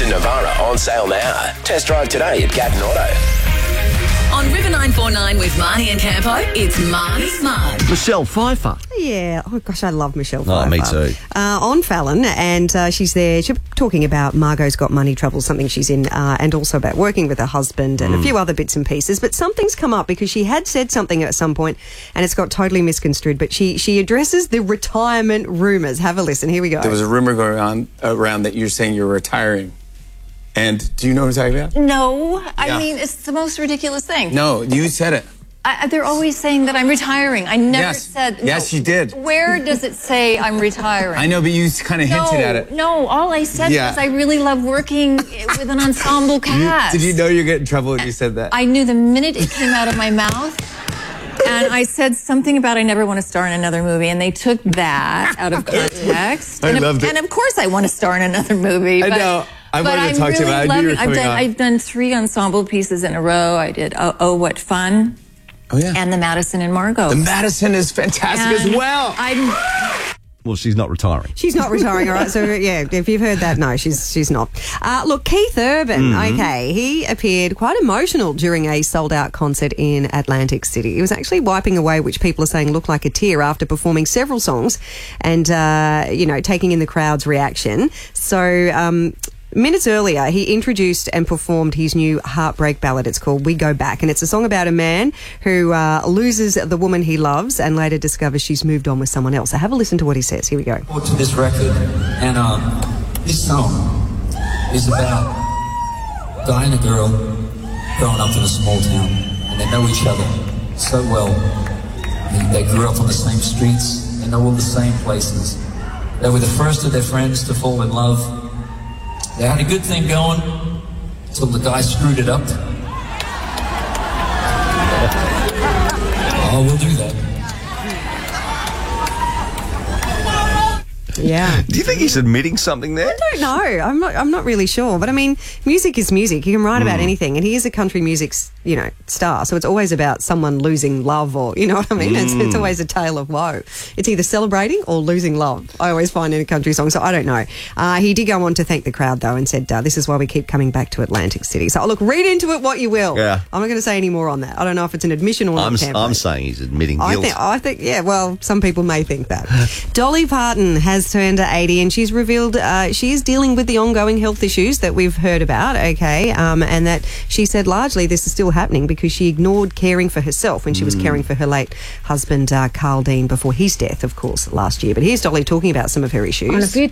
Aston Navara on sale now. Test drive today at Gatton Auto. On River 949 with Marnie and Campo, it's Marnie's Mug. Michelle Pfeiffer. Yeah. Oh, gosh, I love Michelle Pfeiffer. Oh, me too. On Fallon, and she's there. She's talking about Margot's got money trouble, something she's in, and also about working with her husband and a few other bits and pieces. But something's come up because she had said something at some point, and it's got totally misconstrued. But she addresses the retirement rumours. Have a listen. Here we go. There was a rumour going on around that you're saying you're retiring. And do you know what I'm talking about? No. I mean, it's the most ridiculous thing. No, you said it. They're always saying that I'm retiring. I never said... Yes, you did. Where does it say I'm retiring? I know, but you kind of hinted at it. No, all I said was I really love working with an ensemble cast. Did you know you'd get in trouble when you said that? I knew the minute it came out of my mouth. And I said something about I never want to star in another movie, and they took that out of context. I loved it. And of course I want to star in another movie. I know. I wanted to talk to you about it. I knew you were coming on. I've done 3 ensemble pieces in a row. I did Oh, What Fun. Oh, yeah. And the Madison and Margot. The Madison is fantastic as well. Well, she's not retiring. She's not retiring, all right? So, yeah, if you've heard that, no, she's not. Look, Keith Urban, okay, he appeared quite emotional during a sold-out concert in Atlantic City. He was actually wiping away, which people are saying looked like a tear after performing several songs and, taking in the crowd's reaction. So, minutes earlier, he introduced and performed his new heartbreak ballad. It's called We Go Back, and it's a song about a man who loses the woman he loves and later discovers she's moved on with someone else. So have a listen to what he says. Here we go. To this record, and this song is about a guy and a girl growing up in a small town, and they know each other so well. They grew up on the same streets, they know all the same places. They were the first of their friends to fall in love. They had a good thing going until the guy screwed it up. Oh, we'll do that. Yeah. Do you think he's admitting something there? I don't know. I'm not really sure. But I mean, music is music. You can write about anything. And he is a country music, star. So it's always about someone losing love or, you know what I mean? It's always a tale of woe. It's either celebrating or losing love, I always find in a country song. So I don't know. He did go on to thank the crowd, though, and said, this is why we keep coming back to Atlantic City. So look, read into it what you will. Yeah. I'm not going to say any more on that. I don't know if it's an admission or not. I'm saying he's admitting guilt. I think, yeah, well, some people may think that. Dolly Parton has turned 80 and she's revealed she is dealing with the ongoing health issues that we've heard about, and that she said largely this is still happening because she ignored caring for herself when she was caring for her late husband, Carl Dean, before his death, of course, last year. But here's Dolly talking about some of her issues. On a few